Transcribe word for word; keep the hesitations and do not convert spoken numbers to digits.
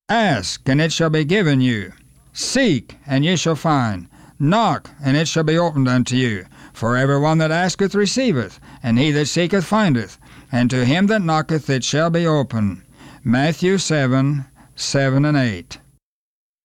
Ask, and it shall be given you. Seek, and ye shall find. Knock, and it shall be opened unto you. For every one that asketh receiveth, and he that seeketh findeth, and to him that knocketh it shall be opened. Matthew seven, seven and eight.